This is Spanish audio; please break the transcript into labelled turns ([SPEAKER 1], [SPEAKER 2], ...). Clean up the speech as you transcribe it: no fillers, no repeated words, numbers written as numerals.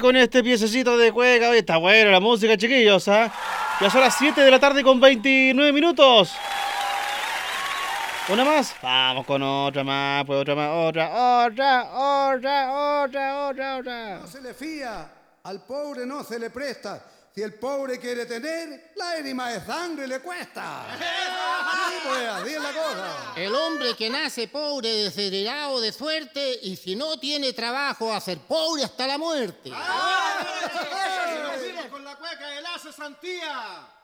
[SPEAKER 1] con este piececito de cueca. Oye, está buena la música, chiquillos, ¿ah? Ya son las 7 de la tarde con 29 minutos. ¿Una más? Vamos con otra más, pues otra más, otra.
[SPEAKER 2] No se le fía, al pobre no se le presta. Si el pobre quiere tener, la ánima de sangre le cuesta. Sí, pues, así es la cosa.
[SPEAKER 3] El hombre que nace pobre, desheredado de suerte, y si no tiene trabajo, a ser pobre hasta la muerte.
[SPEAKER 4] Eso sí lo decimos con la cueca del Hace Santía.